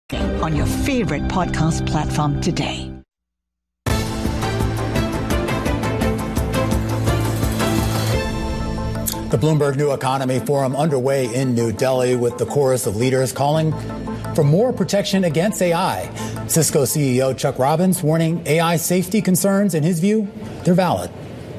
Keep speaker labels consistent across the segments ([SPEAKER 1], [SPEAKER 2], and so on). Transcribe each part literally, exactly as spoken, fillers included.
[SPEAKER 1] On your favorite podcast platform today.
[SPEAKER 2] The Bloomberg New Economy Forum underway in New Delhi with the chorus of leaders calling for more protection against A I. Cisco C E O Chuck Robbins warning A I safety concerns. In his view, they're valid.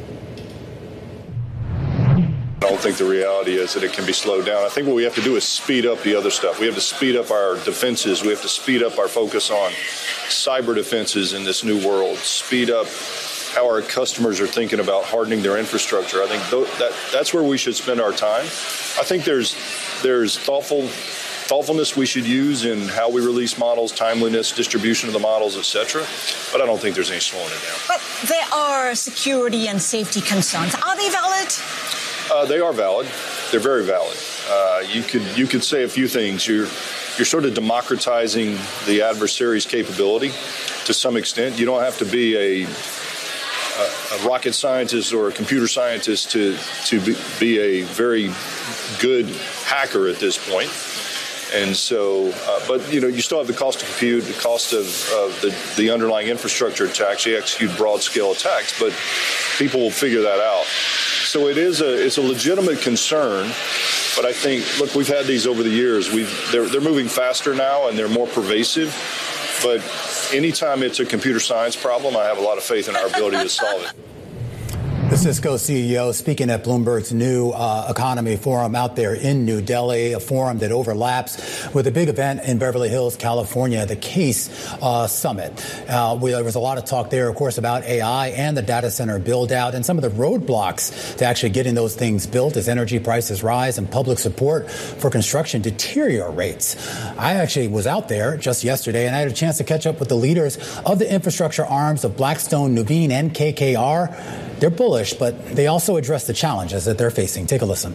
[SPEAKER 3] I don't think the reality is that it can be slowed down. I think what we have to do is speed up the other stuff. We have to speed up our defenses. We have to speed up our focus on cyber defenses in this new world. Speed up how our customers are thinking about hardening their infrastructure. I think th- that that's where we should spend our time. I think there's there's thoughtful thoughtfulness we should use in how we release models, timeliness, distribution of the models, et cetera. But I don't think there's any slowing it down.
[SPEAKER 4] But there are security and safety concerns. Are they valid?
[SPEAKER 3] Uh, they are valid. They're very valid. Uh, you could you could say a few things. You're you're sort of democratizing the adversary's capability to some extent. You don't have to be a a, a rocket scientist or a computer scientist to to be, be a very good hacker at this point. And so, uh, but, you know, you still have the cost of compute, the cost of, of the, the underlying infrastructure to actually execute broad-scale attacks, but people will figure that out. So it is a it's a legitimate concern, but I think, look, we've had these over the years. We've they're they're moving faster now and they're more pervasive. But anytime it's a computer science problem, I have a lot of faith in our ability to solve it.
[SPEAKER 2] The Cisco C E O speaking at Bloomberg's New uh, Economy Forum out there in New Delhi, a forum that overlaps with a big event in Beverly Hills, California, the CASE uh, Summit. Uh, we, there was a lot of talk there, of course, about A I and the data center build out and some of the roadblocks to actually getting those things built as energy prices rise and public support for construction deteriorates. I actually was out there just yesterday and I had a chance to catch up with the leaders of the infrastructure arms of Blackstone, Nuveen, and K K R. They're bullish, but they also address the challenges that they're facing. Take a listen.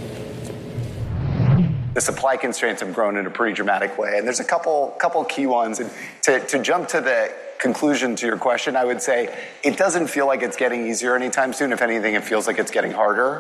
[SPEAKER 5] The supply constraints have grown in a pretty dramatic way, and there's a couple couple key ones. And to, to jump to the conclusion to your question, I would say it doesn't feel like it's getting easier anytime soon. If anything, it feels like it's getting harder.